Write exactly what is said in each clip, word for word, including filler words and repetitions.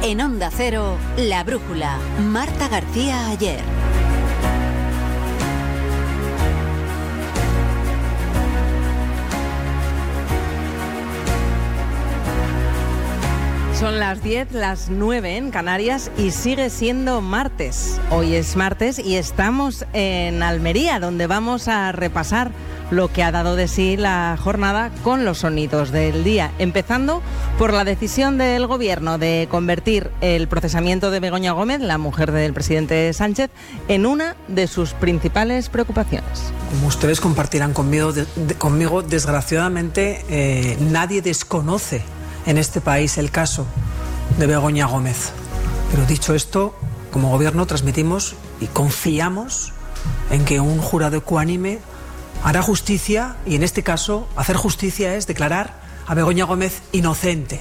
En Onda Cero, La Brújula, Marta García Ayer. Son las diez, las nueve en Canarias y sigue siendo martes. Hoy es martes y estamos en Almería, donde vamos a repasar lo que ha dado de sí la jornada con los sonidos del día, empezando por la decisión del Gobierno de convertir el procesamiento de Begoña Gómez, la mujer del presidente Sánchez, en una de sus principales preocupaciones. Como ustedes compartirán conmigo, de, de, conmigo desgraciadamente eh, nadie desconoce en este país el caso de Begoña Gómez. Pero dicho esto, como Gobierno transmitimos y confiamos en que un jurado ecuánime hará justicia, y en este caso hacer justicia es declarar a Begoña Gómez inocente.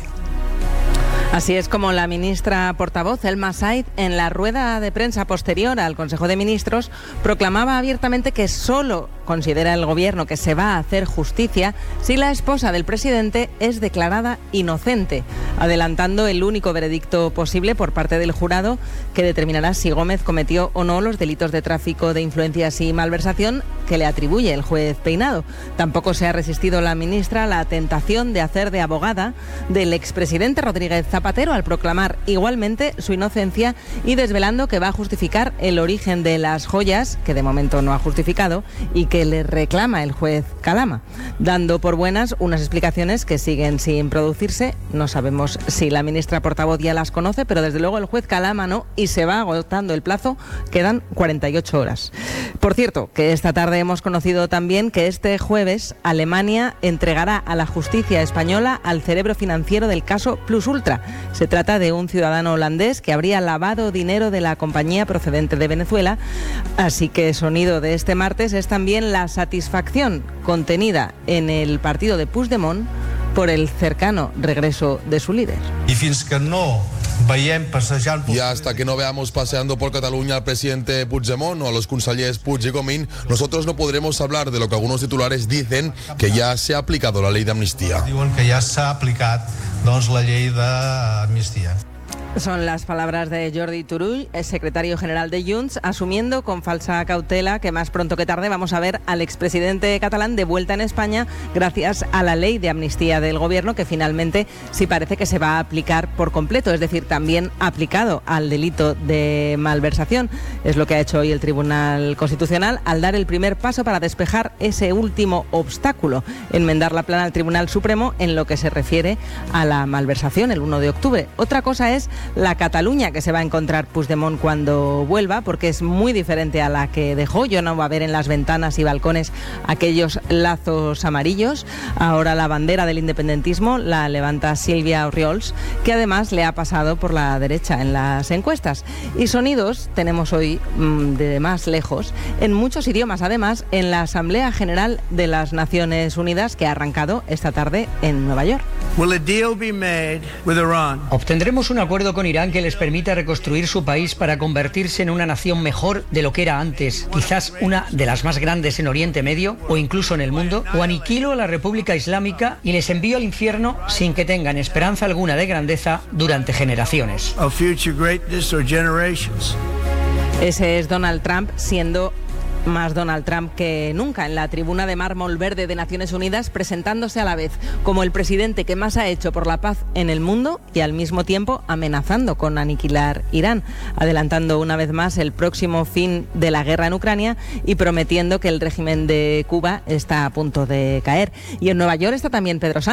Así es como la ministra portavoz, Elma Said, en la rueda de prensa posterior al Consejo de Ministros, proclamaba abiertamente que solo considera el Gobierno que se va a hacer justicia si la esposa del presidente es declarada inocente, adelantando el único veredicto posible por parte del jurado que determinará si Gómez cometió o no los delitos de tráfico de influencias y malversación que le atribuye el juez Peinado. Tampoco se ha resistido la ministra a la tentación de hacer de abogada del expresidente Rodríguez Zapatero al proclamar igualmente su inocencia y desvelando que va a justificar el origen de las joyas, que de momento no ha justificado, y que le reclama el juez Calama, dando por buenas unas explicaciones que siguen sin producirse. No sabemos si la ministra portavoz ya las conoce, pero desde luego el juez Calama no, y se va agotando el plazo. Quedan cuarenta y ocho horas. Por cierto, que esta tarde hemos conocido también que este jueves Alemania entregará a la justicia española al cerebro financiero del caso Plus Ultra. Se trata de un ciudadano holandés que habría lavado dinero de la compañía procedente de Venezuela. Así que sonido de este martes es también la satisfacción contenida en el partido de Puigdemont por el cercano regreso de su líder. Y fins que no veiem passejant... Y hasta que no veamos paseando por Cataluña al presidente Puigdemont o a los consellers Puig y Comín, nosotros no podremos hablar de lo que algunos titulares dicen, que ya se ha aplicado la ley de amnistía. Diuen que ja s'ha aplicat doncs, la llei d'amnistia. Son las palabras de Jordi Turull, el secretario general de Junts, asumiendo con falsa cautela que más pronto que tarde vamos a ver al expresidente catalán de vuelta en España gracias a la ley de amnistía del Gobierno, que finalmente sí parece que se va a aplicar por completo, es decir, también aplicado al delito de malversación. Es lo que ha hecho hoy el Tribunal Constitucional al dar el primer paso para despejar ese último obstáculo, enmendar la plana al Tribunal Supremo en lo que se refiere a la malversación el uno de octubre. Otra cosa es la Cataluña que se va a encontrar Puigdemont cuando vuelva, porque es muy diferente a la que dejó. Yo no va a ver en las ventanas y balcones aquellos lazos amarillos. Ahora la bandera del independentismo la levanta Sílvia Orriols, que además le ha pasado por la derecha en las encuestas. Y sonidos tenemos hoy mmm, de más lejos, en muchos idiomas, además, en la Asamblea General de las Naciones Unidas, que ha arrancado esta tarde en Nueva York. Will a deal be made with Iran? ¿Obtendremos un acuerdo con Irán que les permita reconstruir su país para convertirse en una nación mejor de lo que era antes, quizás una de las más grandes en Oriente Medio o incluso en el mundo? ¿O aniquilo a la República Islámica y les envío al infierno sin que tengan esperanza alguna de grandeza durante generaciones? Of future greatness or generations. Ese es Donald Trump, siendo más Donald Trump que nunca en la tribuna de mármol verde de Naciones Unidas, presentándose a la vez como el presidente que más ha hecho por la paz en el mundo y al mismo tiempo amenazando con aniquilar Irán, adelantando una vez más el próximo fin de la guerra en Ucrania y prometiendo que el régimen de Cuba está a punto de caer. Y en Nueva York está también Pedro Sánchez.